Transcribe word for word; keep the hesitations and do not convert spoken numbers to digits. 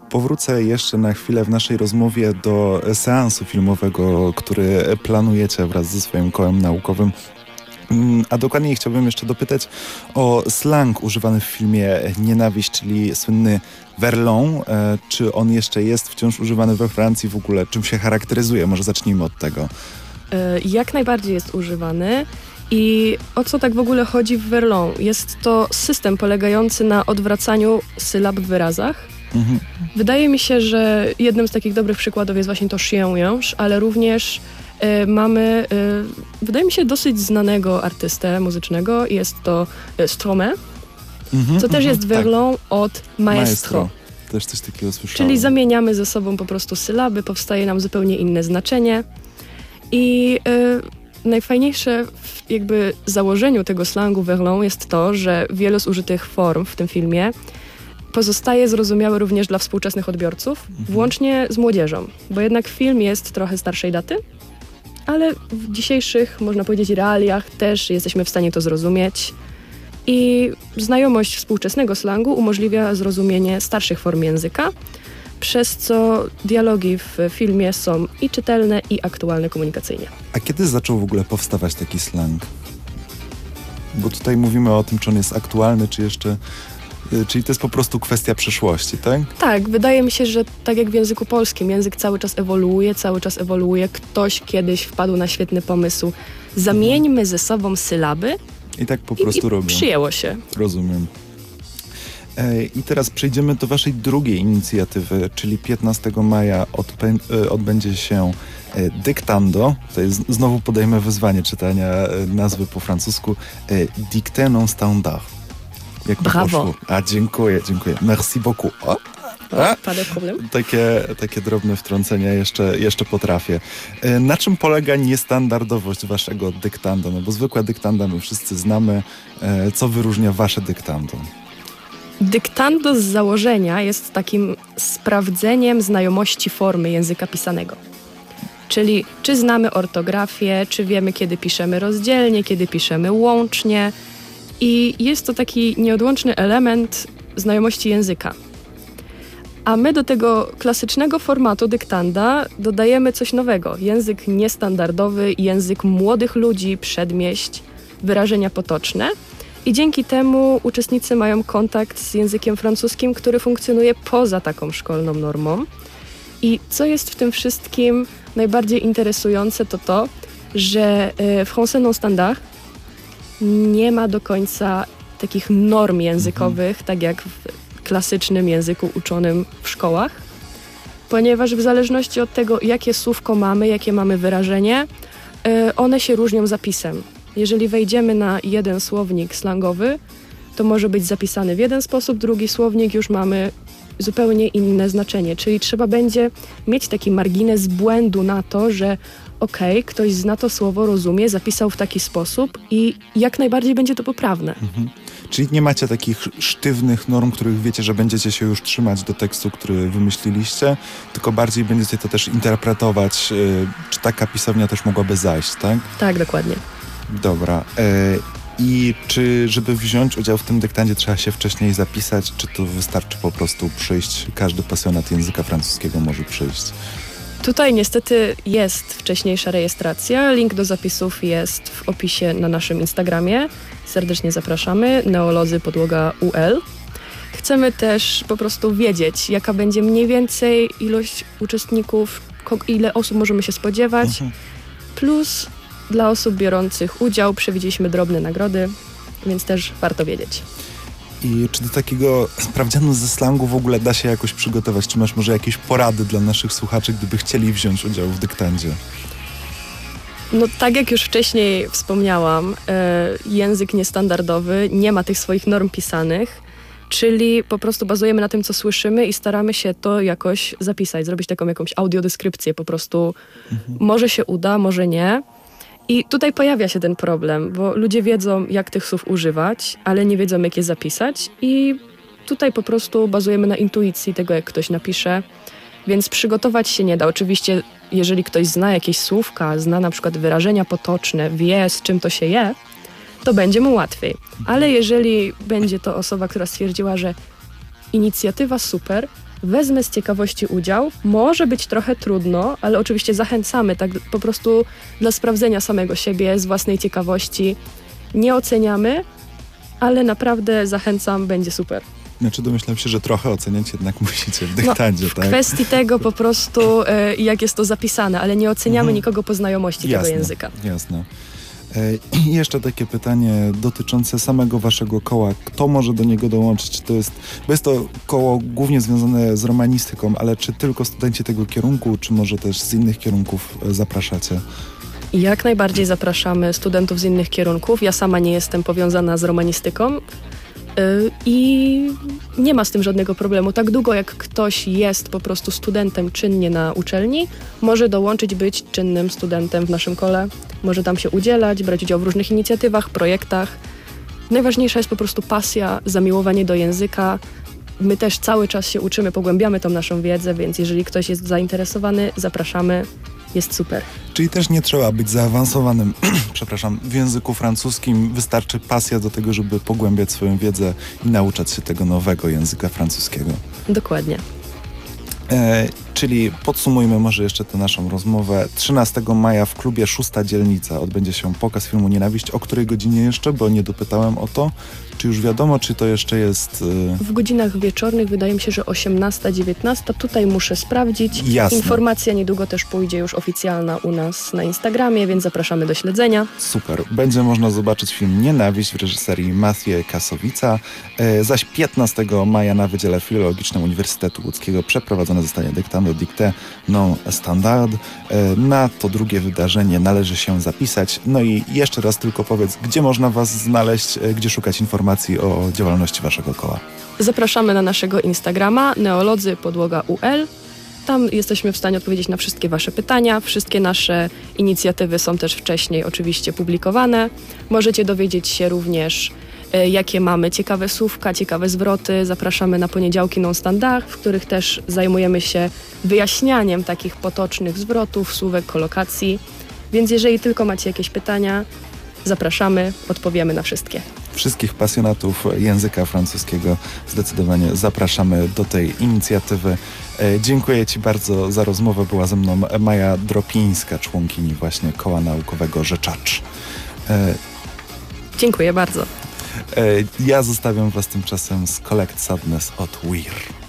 powrócę jeszcze na chwilę w naszej rozmowie do seansu filmowego, który planujecie wraz ze swoim kołem naukowym. A dokładniej chciałbym jeszcze dopytać o slang używany w filmie Nienawiść, czyli słynny verlan. Czy on jeszcze jest wciąż używany we Francji w ogóle? Czym się charakteryzuje? Może zacznijmy od tego. Jak najbardziej jest używany. I o co tak w ogóle chodzi w verlan? Jest to system polegający na odwracaniu sylab w wyrazach. Mhm. Wydaje mi się, że jednym z takich dobrych przykładów jest właśnie to chien jange, ale również y, mamy, y, wydaje mi się, dosyć znanego artystę muzycznego. Jest to y, Stromae, mhm, co też jest verlan tak. od maestro. maestro. Też coś takiego słyszałem. Czyli zamieniamy ze sobą po prostu sylaby, powstaje nam zupełnie inne znaczenie. I y, najfajniejsze w jakby założeniu tego slangu verlan jest to, że wiele z użytych form w tym filmie pozostaje zrozumiałe również dla współczesnych odbiorców, mhm. włącznie z młodzieżą, bo jednak film jest trochę starszej daty, ale w dzisiejszych, można powiedzieć, realiach też jesteśmy w stanie to zrozumieć i znajomość współczesnego slangu umożliwia zrozumienie starszych form języka, przez co dialogi w filmie są i czytelne, i aktualne komunikacyjnie. A kiedy zaczął w ogóle powstawać taki slang? Bo tutaj mówimy o tym, czy on jest aktualny, czy jeszcze... Czyli to jest po prostu kwestia przyszłości, tak? Tak, wydaje mi się, że tak jak w języku polskim, język cały czas ewoluuje, cały czas ewoluuje. Ktoś kiedyś wpadł na świetny pomysł. Zamieńmy ze sobą sylaby. I tak po prostu i, i robią. Przyjęło się. Rozumiem. I teraz przejdziemy do waszej drugiej inicjatywy, czyli piętnastego maja odpę- odbędzie się Dyktando. Tutaj z- znowu podejmę wyzwanie czytania nazwy po francusku. Dictée non standard. Jak Brawo. A, dziękuję, dziękuję. Merci beaucoup. O, a, pas de problème. Takie, takie drobne wtrącenia jeszcze, jeszcze potrafię. Na czym polega niestandardowość waszego dyktando? No bo zwykłe dyktanda my wszyscy znamy. Co wyróżnia wasze dyktando? Dyktando z założenia jest takim sprawdzeniem znajomości formy języka pisanego. Czyli czy znamy ortografię, czy wiemy, kiedy piszemy rozdzielnie, kiedy piszemy łącznie. I jest to taki nieodłączny element znajomości języka. A my do tego klasycznego formatu dyktanda dodajemy coś nowego. Język niestandardowy, język młodych ludzi, przedmieść, wyrażenia potoczne. I dzięki temu uczestnicy mają kontakt z językiem francuskim, który funkcjonuje poza taką szkolną normą. I co jest w tym wszystkim najbardziej interesujące, to to, że w Français non standard nie ma do końca takich norm językowych, mhm. tak jak w klasycznym języku uczonym w szkołach, ponieważ w zależności od tego, jakie słówko mamy, jakie mamy wyrażenie, one się różnią zapisem. Jeżeli wejdziemy na jeden słownik slangowy, to może być zapisany w jeden sposób, drugi słownik już mamy zupełnie inne znaczenie, czyli trzeba będzie mieć taki margines błędu na to, że okej, okay, ktoś zna to słowo, rozumie, zapisał w taki sposób i jak najbardziej będzie to poprawne. Mhm. Czyli nie macie takich sztywnych norm, których wiecie, że będziecie się już trzymać do tekstu, który wymyśliliście, tylko bardziej będziecie to też interpretować, yy, czy taka pisownia też mogłaby zajść, tak? Tak, dokładnie. Dobra. Yy, I czy, żeby wziąć udział w tym dyktandzie, trzeba się wcześniej zapisać, czy to wystarczy po prostu przyjść? Każdy pasjonat języka francuskiego może przyjść. Tutaj niestety jest wcześniejsza rejestracja. Link do zapisów jest w opisie na naszym Instagramie. Serdecznie zapraszamy. Neolozy podłoga U L. Chcemy też po prostu wiedzieć, jaka będzie mniej więcej ilość uczestników, ile osób możemy się spodziewać. Mhm. Plus dla osób biorących udział przewidzieliśmy drobne nagrody, więc też warto wiedzieć. I czy do takiego sprawdzianu ze slangu w ogóle da się jakoś przygotować? Czy masz może jakieś porady dla naszych słuchaczy, gdyby chcieli wziąć udział w dyktandzie? No tak jak już wcześniej wspomniałam, e, język niestandardowy nie ma tych swoich norm pisanych, czyli po prostu bazujemy na tym, co słyszymy i staramy się to jakoś zapisać, zrobić taką jakąś audiodeskrypcję po prostu. Mhm. Może się uda, może nie. I tutaj pojawia się ten problem, bo ludzie wiedzą, jak tych słów używać, ale nie wiedzą, jak je zapisać i tutaj po prostu bazujemy na intuicji tego, jak ktoś napisze, więc przygotować się nie da. Oczywiście, jeżeli ktoś zna jakieś słówka, zna na przykład wyrażenia potoczne, wie, z czym to się je, to będzie mu łatwiej. Ale jeżeli będzie to osoba, która stwierdziła, że inicjatywa super, wezmę z ciekawości udział. Może być trochę trudno, ale oczywiście zachęcamy tak po prostu dla sprawdzenia samego siebie, z własnej ciekawości. Nie oceniamy, ale naprawdę zachęcam, będzie super. Znaczy domyślam się, że trochę oceniać jednak musicie w dyktandzie, no, w tak? W kwestii tego po prostu, e, jak jest to zapisane, ale nie oceniamy Mhm. nikogo po znajomości Jasne, tego języka. Jasne. E, I jeszcze takie pytanie dotyczące samego waszego koła. Kto może do niego dołączyć? To jest, bo jest to koło głównie związane z romanistyką, ale czy tylko studenci tego kierunku, czy może też z innych kierunków e, zapraszacie? I jak najbardziej zapraszamy studentów z innych kierunków. Ja sama nie jestem powiązana z romanistyką yy, i nie ma z tym żadnego problemu. Tak długo jak ktoś jest po prostu studentem czynnie na uczelni, może dołączyć, być czynnym studentem w naszym kole. Może tam się udzielać, brać udział w różnych inicjatywach, projektach. Najważniejsza jest po prostu pasja, zamiłowanie do języka. My też cały czas się uczymy, pogłębiamy tą naszą wiedzę, więc jeżeli ktoś jest zainteresowany, zapraszamy. Jest super. Czyli też nie trzeba być zaawansowanym, przepraszam, w języku francuskim. Wystarczy pasja do tego, żeby pogłębiać swoją wiedzę i nauczać się tego nowego języka francuskiego. Dokładnie. E, czyli podsumujmy może jeszcze tę naszą rozmowę. trzynastego maja w klubie Szósta Dzielnica odbędzie się pokaz filmu Nienawiść. O której godzinie jeszcze? Bo nie dopytałem o to. Czy już wiadomo, czy to jeszcze jest... E... W godzinach wieczornych wydaje mi się, że osiemnasta dziewiętnasta. Tutaj muszę sprawdzić. Jasne. Informacja niedługo też pójdzie już oficjalna u nas na Instagramie, więc zapraszamy do śledzenia. Super. Będzie można zobaczyć film Nienawiść w reżyserii Mathieu Kasowica. E, zaś piętnastego maja na Wydziale Filologicznym Uniwersytetu Łódzkiego przeprowadzone zostanie dyktando dictée non standard. E, na to drugie wydarzenie należy się zapisać. No i jeszcze raz tylko powiedz, gdzie można was znaleźć, e, gdzie szukać informacji o działalności waszego koła. Zapraszamy na naszego Instagrama neolodzy podłoga U L. Tam jesteśmy w stanie odpowiedzieć na wszystkie wasze pytania. Wszystkie nasze inicjatywy są też wcześniej oczywiście publikowane. Możecie dowiedzieć się również, y, jakie mamy ciekawe słówka, ciekawe zwroty. Zapraszamy na poniedziałki non-standard, w których też zajmujemy się wyjaśnianiem takich potocznych zwrotów, słówek, kolokacji. Więc jeżeli tylko macie jakieś pytania, zapraszamy, odpowiemy na wszystkie. Wszystkich pasjonatów języka francuskiego zdecydowanie zapraszamy do tej inicjatywy. E, dziękuję ci bardzo za rozmowę. Była ze mną Maja Dropińska, członkini właśnie Koła Naukowego Rzeczacz. E, Dziękuję bardzo. e, ja zostawiam was tymczasem z Collect Sadness od Weir.